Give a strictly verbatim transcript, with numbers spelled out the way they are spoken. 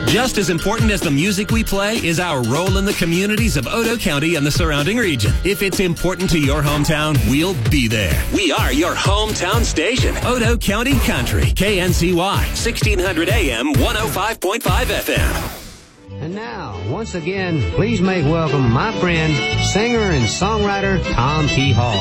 Just as important as the music we play is our role in the communities of Otoe County and the surrounding region. If it's important to your hometown, we'll be there. We are your hometown station. Otoe County Country. K N C Y, sixteen hundred A M, one oh five point five F M. And now, once again, please make welcome my friend, singer and songwriter Tom T. Hall.